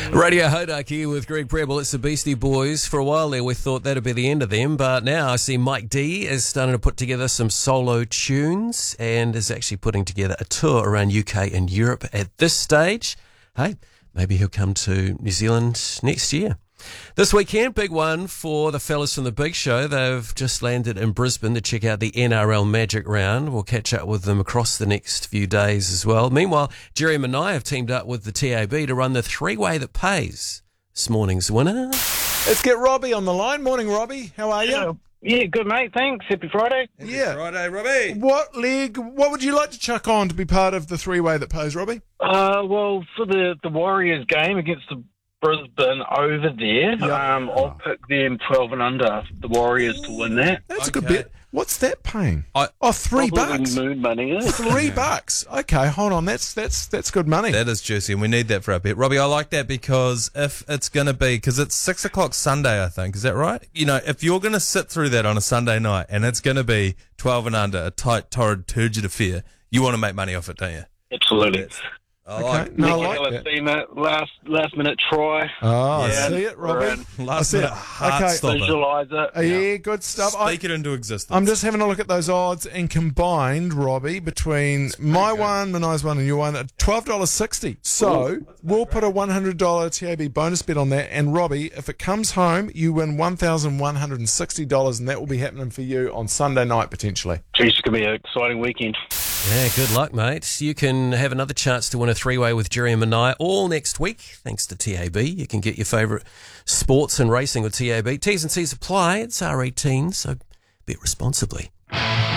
Radio Hodak here with Greg Prebble. It's the Beastie Boys. For a while there, we thought that'd be the end of them, but now I see Mike D is starting to put together some solo tunes and is actually putting together a tour around UK and Europe at this stage. Hey, maybe he'll come to New Zealand next year. This weekend, big one for the fellas from The Big Show. They've just landed in Brisbane to check out the NRL Magic Round. We'll catch up with them across the next few days as well. Meanwhile, Jerry and I have teamed up with the TAB to run the three-way that pays. This morning's winner. Let's get Robbie on the line. Morning, Robbie. How are you? Yeah, good, mate. Thanks. Happy Friday. Yeah. Friday, Robbie. What would you like to chuck on to be part of the three-way that pays, Robbie? Well, for the Warriors game against the Brisbane over there, Yep. I'll pick them 12 and under, the Warriors, to win that. That's a good Okay. bit. What's that paying? I- $3. Probably moon money, eh? $3. Okay, hold on. That's good money. That is juicy, and we need that for our bet. Robbie, I like that because if it's going to be, because it's 6 o'clock Sunday, I think, is that right? You know, if you're going to sit through that on a Sunday night and it's going to be 12 and under, a tight, torrid, turgid affair, you want to make money off it, don't you? Absolutely. I like Okay. No, I Nick like that. Alessima, last minute try. Oh, Yeah. I see it, Robbie. Last I see minute it. heart Okay. stopper. Visualise it. Yeah, good stuff. Speak it into existence. I'm just having a look at those odds and combined, Robbie, between my one, Manai's one, and your one, at $12.60. So we'll put a $100 TAB bonus bet on that. And Robbie, if it comes home, you win $1,160, and that will be happening for you on Sunday night potentially. Geez, it's going to be an exciting weekend. Yeah, good luck, mate. You can have another chance to win a three-way with Jerry and Manai all next week, thanks to TAB. You can get your favourite sports and racing with TAB. T's and C's apply. It's R18, so bet responsibly.